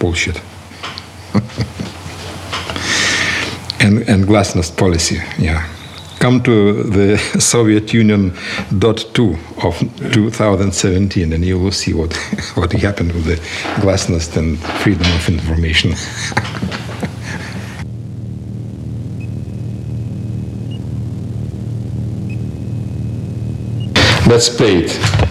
bullshit. and glasnost policy, yeah. Come to the Soviet Union .2 of 2017 and you will see what happened with the glasnost and freedom of information. Let's play it.